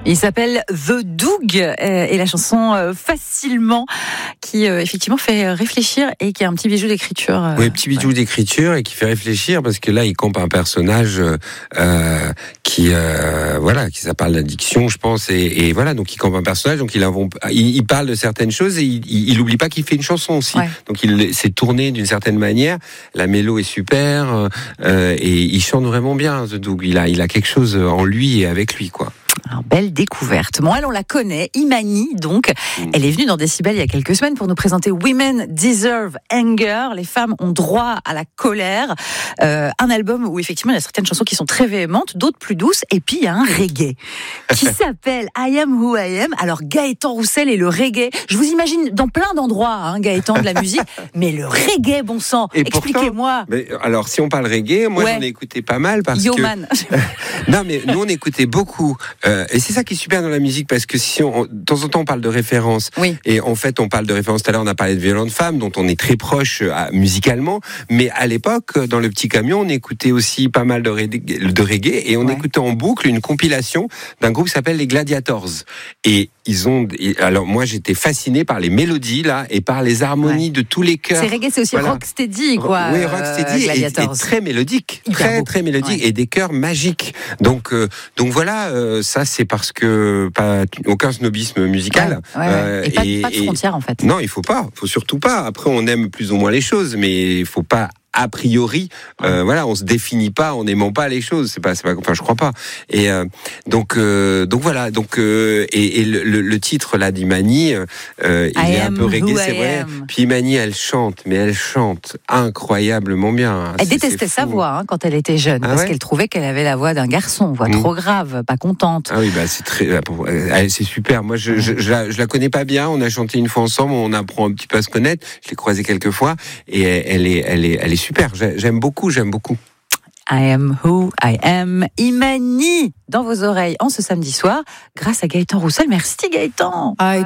Il s'appelle The Doug et la chanson Facilement qui effectivement fait réfléchir et qui a un petit bijou d'écriture. Oui, petit bijou d'écriture et qui fait réfléchir parce que là il campe un personnage qui ça parle d'addiction, je pense, et voilà, donc il campe un personnage, donc il parle de certaines choses et il oublie pas qu'il fait une chanson aussi. Ouais. Donc il s'est tourné d'une certaine manière. La mélo est super et il chante vraiment bien, The Doug. Il a quelque chose en lui et avec lui, quoi. Alors, belle découverte. Bon, elle, on la connaît, Imani, donc. Elle est venue dans Décibel il y a quelques semaines pour nous présenter Women Deserve Anger. Les femmes ont droit à la colère. Un album où, effectivement, il y a certaines chansons qui sont très véhémentes, d'autres plus douces. Et puis, il y a un reggae qui s'appelle I Am Who I Am. Alors, Gaëtan Roussel et le reggae. Je vous imagine dans plein d'endroits, Gaëtan, de la musique. Mais le reggae, bon sang. Et expliquez-moi. Alors, si on parle reggae, moi, j'en ai écouté pas mal parce Yo Man. Non, mais nous, on écoutait beaucoup. Et c'est ça qui est super dans la musique, parce que de temps en temps on parle de références, oui. Et en fait on parle de références. Tout à l'heure on a parlé de Violente Femme, dont on est très proche musicalement, mais à l'époque dans le petit camion on écoutait aussi pas mal de reggae et on écoutait en boucle une compilation d'un groupe qui s'appelle les Gladiators. Et alors moi j'étais fasciné par les mélodies là et par les harmonies de tous les chœurs. C'est reggae, c'est aussi rocksteady, quoi. Oui, rocksteady et très mélodique, très mélodique, et des chœurs magiques. Donc voilà, ça c'est parce que aucun snobisme musical. Et pas de frontières en fait. Non, il faut surtout pas. Après on aime plus ou moins les choses, mais il faut pas a priori, on se définit pas en n'aimant pas les choses. C'est pas, enfin, je crois pas. Et donc voilà. Donc et le titre là d'Imani, il est un peu reggae, c'est vrai. Puis Imani, elle chante incroyablement bien. Elle détestait sa voix quand elle était jeune, parce qu'elle trouvait qu'elle avait la voix d'un garçon, voix trop grave, pas contente. Ah oui, c'est super. Moi, je la connais pas bien. On a chanté une fois ensemble, on apprend un petit peu à se connaître. Je l'ai croisée quelques fois, et elle est super. J'aime beaucoup. I Am Who I Am, Imani, dans vos oreilles en ce samedi soir, grâce à Gaëtan Roussel. Merci Gaëtan.